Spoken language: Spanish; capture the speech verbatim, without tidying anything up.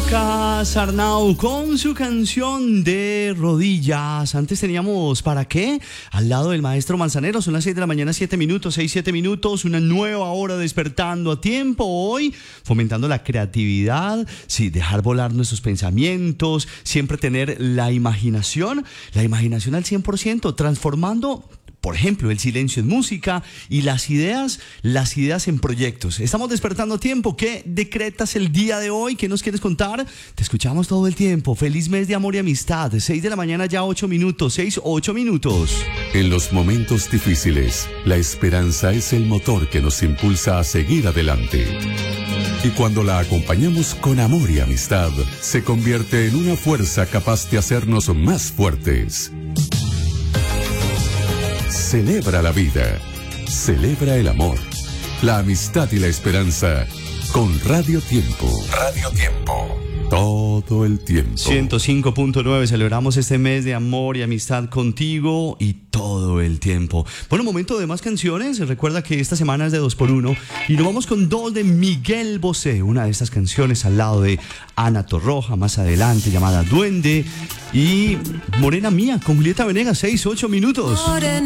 Lucas Arnau con su canción de rodillas. Antes teníamos ¿Para qué? Al lado del maestro Manzanero. Son las seis de la mañana, siete minutos, seis, siete minutos. Una nueva hora despertando a tiempo. Hoy fomentando la creatividad, sí, dejar volar nuestros pensamientos, siempre tener la imaginación, la imaginación al cien por ciento, transformando, por ejemplo, el silencio en música y las ideas, las ideas en proyectos. Estamos despertando a tiempo. ¿Qué decretas el día de hoy? ¿Qué nos quieres contar? Te escuchamos todo el tiempo. Feliz mes de amor y amistad. seis de la mañana ya ocho minutos. seis, ocho minutos. En los momentos difíciles, la esperanza es el motor que nos impulsa a seguir adelante. Y cuando la acompañamos con amor y amistad, se convierte en una fuerza capaz de hacernos más fuertes. Celebra la vida, celebra el amor, la amistad y la esperanza con Radio Tiempo. Radio Tiempo. Todo el tiempo. ciento cinco punto nueve. Celebramos este mes de amor y amistad contigo y todo el tiempo. Bueno, momento de más canciones. Recuerda que esta semana es de dos por uno y nos vamos con dos de Miguel Bosé. Una de estas canciones al lado de Ana Torroja, más adelante, llamada Duende. Y Morena Mía con Julieta Venegas. seis, ocho minutos. Morena.